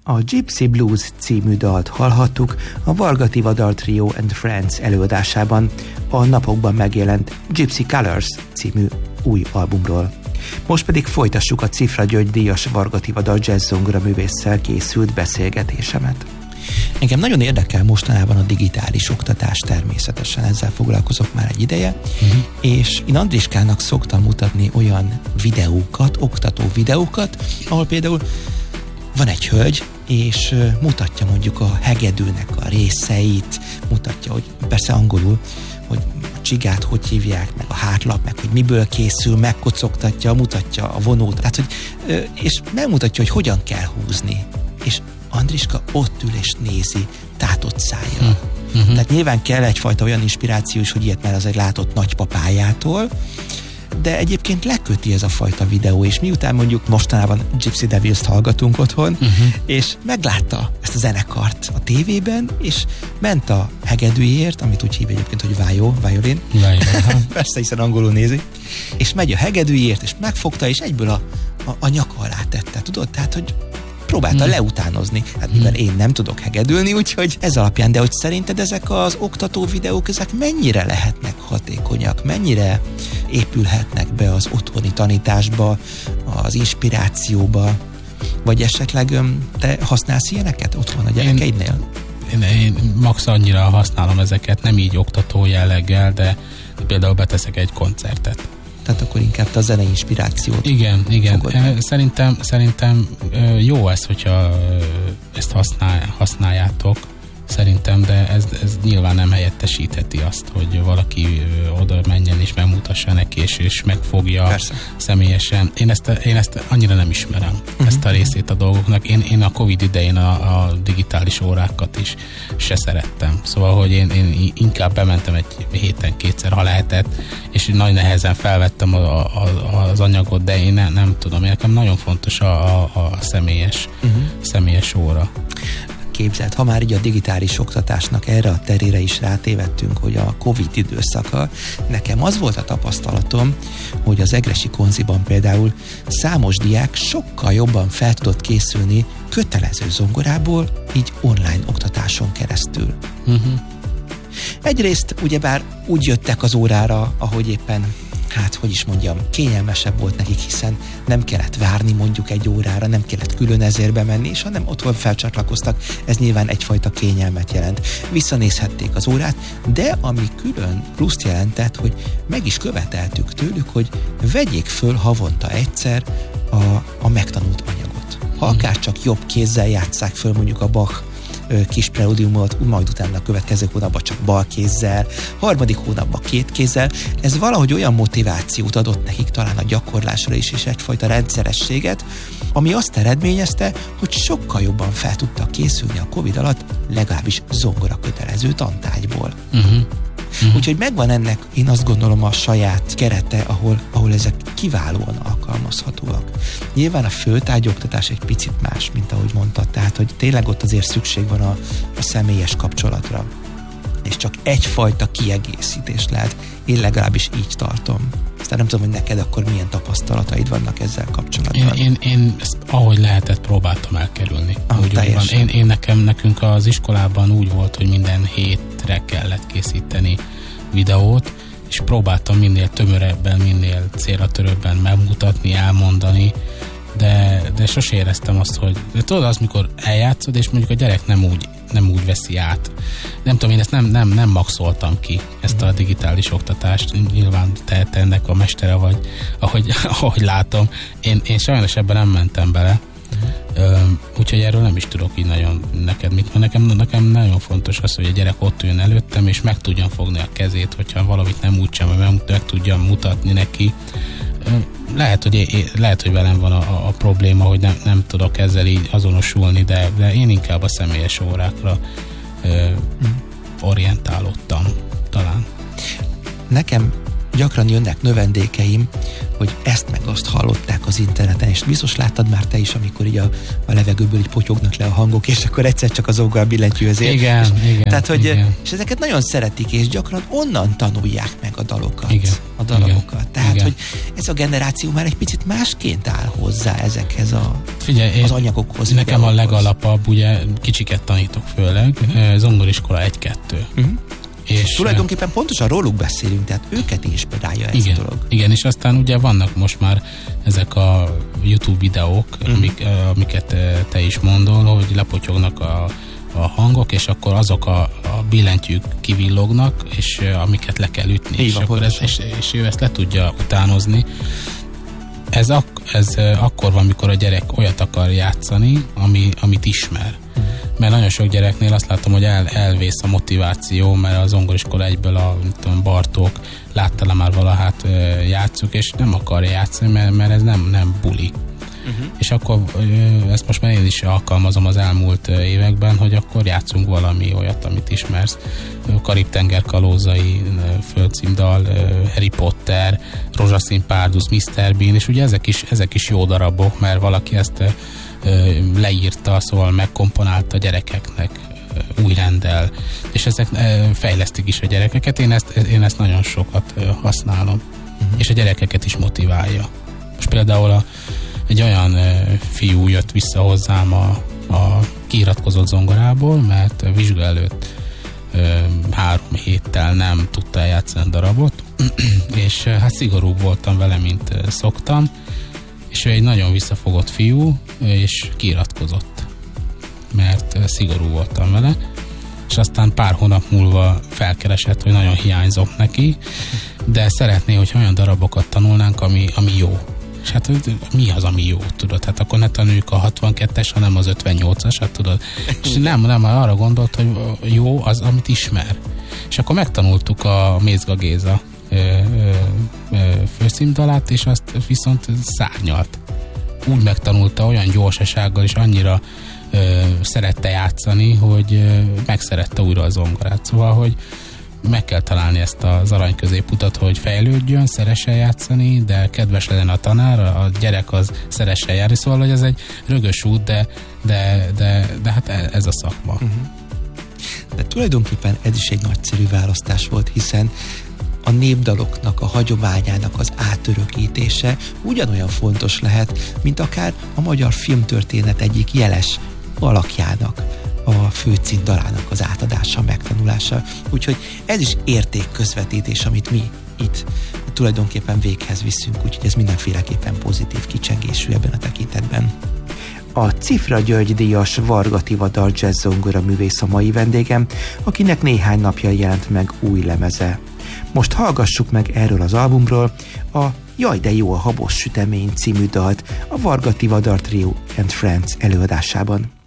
A Gypsy Blues című dalt hallhattuk a Varga Tivadar Trio and Friends előadásában a napokban megjelent Gypsy Colors című új albumról. Most pedig folytassuk a Cifra György díjas Varga Tivadar jazz-zongora művésszel készült beszélgetésemet. Engem nagyon érdekel mostanában a digitális oktatás, természetesen ezzel foglalkozok már egy ideje, és én Andriskának szoktam mutatni olyan videókat, oktató videókat, ahol például van egy hölgy, és mutatja mondjuk a hegedűnek a részeit, mutatja, hogy persze angolul, hogy a csigát hogy hívják, meg a hátlap, meg hogy miből készül, megkocogtatja, mutatja a vonót, tehát, hogy, és megmutatja, hogy hogyan kell húzni. És Andriska ott ül és nézi tátott szájjal. Tehát nyilván kell egyfajta olyan inspiráció is, hogy ilyet már azért látott nagypapájától, de egyébként leköti ez a fajta videó, és miután mondjuk mostanában Gypsy Devils-t hallgatunk otthon, és meglátta ezt a zenekart a tévében, és ment a hegedűért, amit úgy hív egyébként, hogy violin. Persze, hiszen angolul nézi. És megy a hegedűért, és megfogta, és egyből a nyaka alá tette, tudod? Tehát, hogy próbálta leutánozni. Hát mivel én nem tudok hegedülni, úgyhogy ez alapján, de hogy szerinted ezek az oktató videók, ezek mennyire lehetnek hatékonyak, mennyire épülhetnek be az otthoni tanításba, az inspirációba, vagy esetleg te használsz ilyeneket otthon a gyerekeidnél? Én max annyira használom ezeket, nem így oktató jelleggel, de például beteszek egy koncertet. Tehát akkor inkább te a zenei inspirációt. Igen. Szerintem jó ez, hogyha ezt használjátok. Szerintem, de ez nyilván nem helyettesítheti azt, hogy valaki oda menjen és megmutassa neki, és megfogja. Persze. Személyesen. Én ezt annyira nem ismerem, ezt a részét a dolgoknak. Én a Covid idején a digitális órákat is se szerettem. Szóval, hogy én inkább bementem egy héten kétszer, ha lehetett, és nagy nehezen felvettem az anyagot, de én nem tudom. Nekem nagyon fontos a személyes óra. Képzeld, ha már így a digitális oktatásnak erre a terére is rátévettünk, hogy a Covid időszaka, nekem az volt a tapasztalatom, hogy az egresi konziban például számos diák sokkal jobban fel tudott készülni kötelező zongorából, így online oktatáson keresztül. Egyrészt ugyebár úgy jöttek az órára, ahogy éppen kényelmesebb volt nekik, hiszen nem kellett várni mondjuk egy órára, nem kellett külön ezért bemenni, és hanem otthon felcsatlakoztak. Ez nyilván egyfajta kényelmet jelent. Visszanézhették az órát, de ami külön pluszt jelentett, hogy meg is követeltük tőlük, hogy vegyék föl havonta egyszer a megtanult anyagot. Ha akár csak jobb kézzel játsszák föl mondjuk a Bach kis preludiumot, majd utána a következő hónapban csak bal kézzel, harmadik hónapban két kézzel. Ez valahogy olyan motivációt adott nekik talán a gyakorlásra is, és egyfajta rendszerességet, ami azt eredményezte, hogy sokkal jobban fel tudtak készülni a Covid alatt, legalábbis zongora kötelező tantárgyból. Úgyhogy megvan ennek, én azt gondolom, a saját kerete, ahol ezek kiválóan alkalmazhatóak. Nyilván a föltárgyoktatás egy picit más, mint ahogy mondtad, tehát, hogy tényleg ott azért szükség van a személyes kapcsolatra. És csak egyfajta kiegészítés lehet. Én legalábbis így tartom. Aztán nem tudom, hogy neked akkor milyen tapasztalataid vannak ezzel kapcsolatban. Én ezt, ahogy lehetett, próbáltam elkerülni. Nekünk az iskolában úgy volt, hogy minden hétre kellett készíteni videót, és próbáltam minél tömörebben, minél célratörőbben megmutatni, elmondani, de sose éreztem azt, hogy de tudod, az, mikor eljátszod, és mondjuk a gyerek nem úgy veszi át. Nem tudom, én ezt nem maxoltam ki, ezt a digitális oktatást. Nyilván te ennek a mestere vagy, ahogy látom. Én sajnos ebben nem mentem bele. Úgyhogy erről nem is tudok így nagyon neked mit mondani. Nekem nagyon fontos az, hogy a gyerek ott jön előttem, és meg tudjam fogni a kezét, hogyha valamit nem úgy sem, meg tudjam mutatni neki. Lehet, hogy velem van a probléma, hogy nem tudok ezzel így azonosulni, de én inkább a személyes órákra orientálódtam talán. Nekem gyakran jönnek növendékeim, hogy ezt meg azt hallották az interneten, és biztos láttad már te is, amikor így a levegőből így potyognak le a hangok, és akkor egyszer csak az zongora billentyűhöz ér. Igen. Tehát, hogy, igen. És ezeket nagyon szeretik, és gyakran onnan tanulják meg a dalokat, a darabokat. Igen. Tehát, igen. hogy ez a generáció már egy picit másként áll hozzá ezekhez Figyelj, az anyagokhoz. Nekem a legalapabb, ugye kicsiket tanítok főleg, zongoriskola 1-2. És tulajdonképpen pontosan róluk beszélünk, tehát őket inspirálja ez a dolog. Igen, és aztán ugye vannak most már ezek a YouTube videók, amiket te is mondol, hogy lepotyognak a hangok, és akkor azok a billentyűk kivillognak, és amiket le kell ütni. És ő ezt le tudja utánozni. Ez akkor van, amikor a gyerek olyat akar játszani, amit ismer. Mert nagyon sok gyereknél azt látom, hogy elvész a motiváció, mert az zongoriskola 1-ből Bartók látta le már valahát játszuk, és nem akarja játszani, mert ez nem buli. És akkor ezt most már én is alkalmazom az elmúlt években, hogy akkor játszunk valami olyat, amit ismersz. Karib-tenger kalózai, földcímdal, Harry Potter, Rózsaszín párduc, Mr. Bean, és ugye ezek is jó darabok, mert valaki ezt leírta, szóval megkomponálta a gyerekeknek új renddel, és ezek fejlesztik is a gyerekeket. Én ezt nagyon sokat használom, és a gyerekeket is motiválja. Most például egy olyan fiú jött vissza hozzám a kiiratkozott zongorából, mert vizsga előtt 3 héttel nem tudta eljátszani a darabot, és hát szigorúbb voltam vele, mint szoktam, és ő egy nagyon visszafogott fiú, és kiiratkozott, mert szigorú voltam vele, és aztán pár hónap múlva felkeresett, hogy nagyon hiányzok neki, de szeretné, hogy olyan darabokat tanulnánk, ami jó. És hát mi az, ami jó, tudod? Hát akkor ne tanuljuk a 62-es, hanem az 58-asat, tudod? És nem, arra gondolt, hogy jó az, amit ismer. És akkor megtanultuk a Mézga Géza főcímdalát, és azt viszont szárnyalt. Úgy megtanulta olyan gyorsasággal, és annyira szerette játszani, hogy megszerette újra a zongorát. Szóval, hogy meg kell találni ezt az arany középutat, hogy fejlődjön, szeressen játszani, de kedves legyen a tanár, a gyerek az szeressen járni, szóval, hogy ez egy rögös út, de hát ez a szakma. De tulajdonképpen ez is egy nagyszerű választás volt, hiszen a népdaloknak, a hagyományának az átörökítése ugyanolyan fontos lehet, mint akár a magyar filmtörténet egyik jeles alakjának, a főcímdalának az átadása, megtanulása. Úgyhogy ez is értékközvetítés, amit mi itt tulajdonképpen véghez viszünk, úgyhogy ez mindenféleképpen pozitív kicsengésű ebben a tekintetben. A Cifra György díjas Varga Tivadar jazz-zongora művész a mai vendégem, akinek néhány napja jelent meg új lemeze. Most hallgassuk meg erről az albumról a Jaj, de jó a habos sütemény című dalt a Varga Tivadar Trio and Friends előadásában.